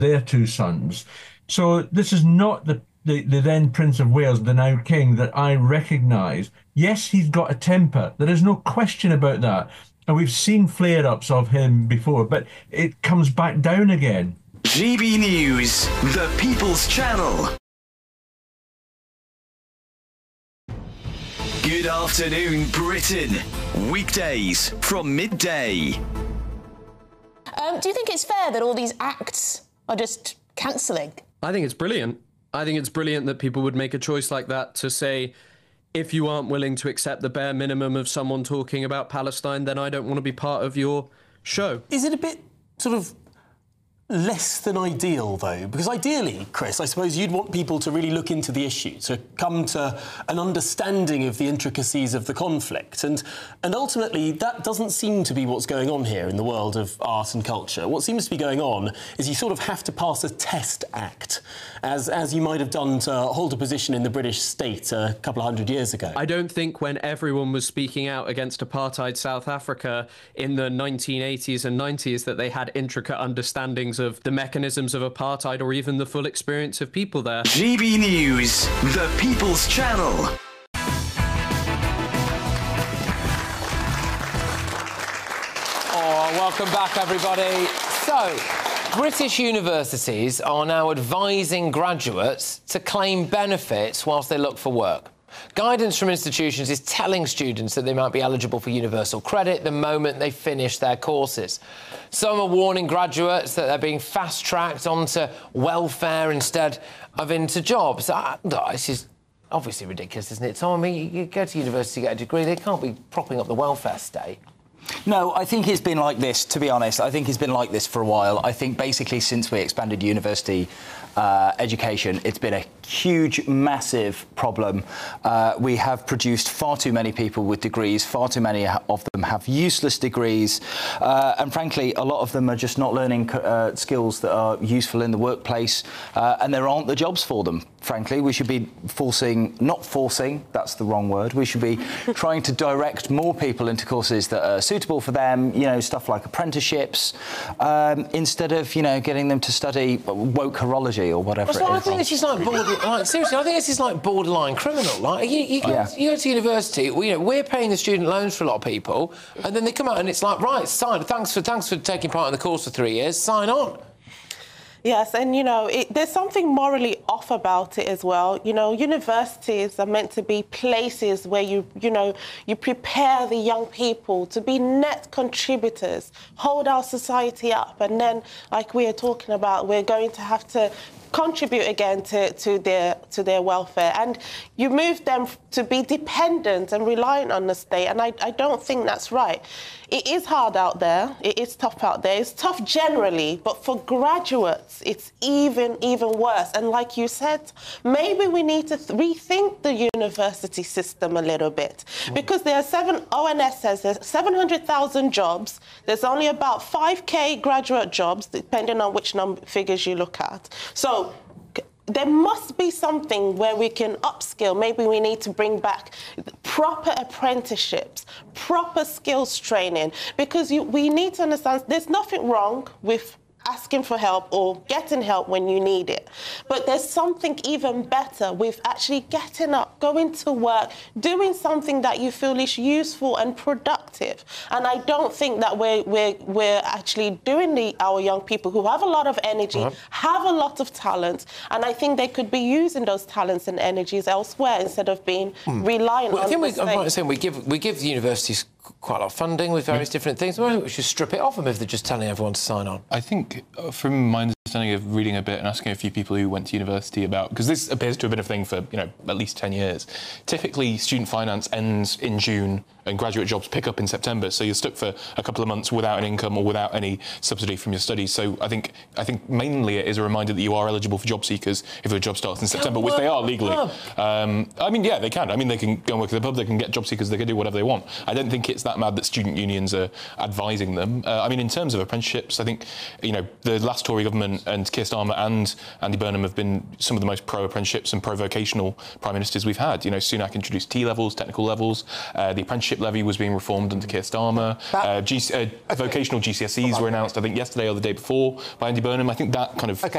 their two sons. So this is not the then Prince of Wales, the now King, that I recognise. Yes, he's got a temper. There is no question about that. And we've seen flare-ups of him before, but it comes back down again. GB News, the People's Channel. Good afternoon, Britain. Weekdays from midday. Do you think it's fair that all these acts are just cancelling? I think it's brilliant. I think it's brilliant that people would make a choice like that to say, if you aren't willing to accept the bare minimum of someone talking about Palestine, then I don't want to be part of your show. Is it a bit sort of less than ideal, though? Because ideally, Chris, I suppose you'd want people to really look into the issue, to come to an understanding of the intricacies of the conflict. And ultimately, that doesn't seem to be what's going on here in the world of art and culture. What seems to be going on is you sort of have to pass a test act, as you might have done to hold a position in the British state a couple of hundred years ago. I don't think when everyone was speaking out against apartheid South Africa in the 1980s and 90s that they had intricate understandings of the mechanisms of apartheid or even the full experience of people there. GB News, the People's Channel. Oh, welcome back, everybody. So, British universities are now advising graduates to claim benefits whilst they look for work. Guidance from institutions is telling students that they might be eligible for universal credit the moment they finish their courses. Some are warning graduates that they're being fast-tracked onto welfare instead of into jobs. This is obviously ridiculous, isn't it, Tom? I mean, you go to university to get a degree, they can't be propping up the welfare state. No, I think it's been like this, to be honest. I think it's been like this for a while. I think basically since we expanded university education, it's been a huge, massive problem. We have produced far too many people with degrees. Far too many of them have useless degrees. And frankly, a lot of them are just not learning skills that are useful in the workplace. And there aren't the jobs for them, frankly. We should be not forcing, that's the wrong word. We should be trying to direct more people into courses that are suitable for them, you know, stuff like apprenticeships, instead of, you know, getting them to study woke horology or whatever it is. I think this is like borderline, seriously, I think this is like borderline criminal. Like, you go to university, you know, we're paying the student loans for a lot of people, and then they come out and it's like, right, sign, thanks for taking part in the course for 3 years, sign on. Yes, and, you know, there's something morally off about it as well. You know, universities are meant to be places where you prepare the young people to be net contributors, hold our society up, and then, like we are talking about, we're going to have to contribute again to their welfare, and you move them to be dependent and reliant on the state, and I don't think that's right. It is hard out there, it is tough out there, it's tough generally, but for graduates it's even worse. And like you said, maybe we need to rethink the university system a little bit, because there are ONS says there's 700,000 jobs, there's only about 5k graduate jobs, depending on which figures you look at. So there must be something where we can upskill. Maybe we need to bring back proper apprenticeships, proper skills training, because we need to understand there's nothing wrong with asking for help or getting help when you need it. But there's something even better with actually getting up, going to work, doing something that you feel is useful and productive. And I don't think that we're actually doing our young people who have a lot of energy, have a lot of talent, and I think they could be using those talents and energies elsewhere instead of being reliant on the state. I'm right in saying we give the universities quite a lot of funding with various different things. We should strip it off them if they're just telling everyone to sign on. I think, from my understanding of reading a bit and asking a few people who went to university about, because this appears to have been a thing for, you know, at least 10 years. Typically, student finance ends in June and graduate jobs pick up in September, so you're stuck for a couple of months without an income or without any subsidy from your studies. So I think mainly it is a reminder that you are eligible for job seekers if your job starts in September, which they are legally. I mean, yeah, they can. I mean, they can go and work at the pub, they can get job seekers, they can do whatever they want. I don't think it's that mad that student unions are advising them. I mean, in terms of apprenticeships, I think, you know, the last Tory government and Keir Starmer and Andy Burnham have been some of the most pro-apprenticeships and pro-vocational prime ministers we've had. You know, Sunak introduced T-levels, technical levels. The apprenticeship levy was being reformed under Keir Starmer. Vocational GCSEs were announced, I think, yesterday or the day before by Andy Burnham. I think that kind of